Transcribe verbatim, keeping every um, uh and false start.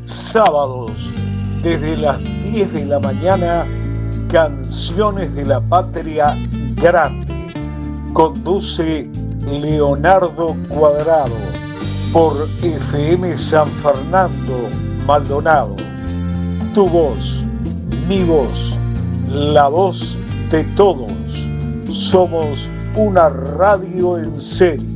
Sábados, desde las diez de la mañana, Canciones de la Patria Grande. Conduce Leonardo Cuadrado por F M San Fernando, Maldonado. Tu voz, mi voz, la voz de todos. Somos una radio en serio.